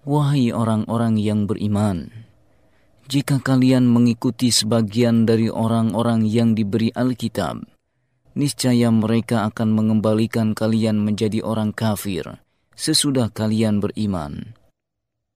Wahai orang-orang yang beriman, jika kalian mengikuti sebagian dari orang-orang yang diberi Alkitab, niscaya mereka akan mengembalikan kalian menjadi orang kafir sesudah kalian beriman.